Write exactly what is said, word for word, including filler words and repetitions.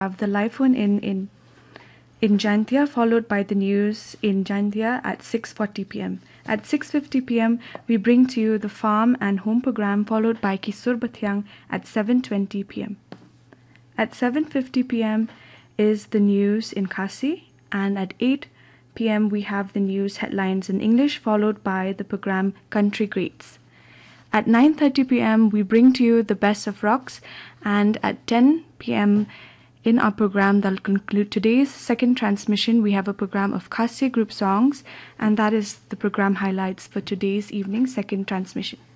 have the live phone in in in Jaintia, followed by the news in Jaintia at six forty p m At six fifty p m, we bring to you the Farm and Home program, followed by Kisur Bathyang at seven twenty p m At seven fifty p m is the news in Khasi, and at eight p m we have the news headlines in English, followed by the program Country Greats. At nine thirty p m we bring to you the Best of Rocks, and at ten p m in our program that will conclude today's second transmission, we have a program of Khasi group songs, and that is the program highlights for today's evening's second transmission.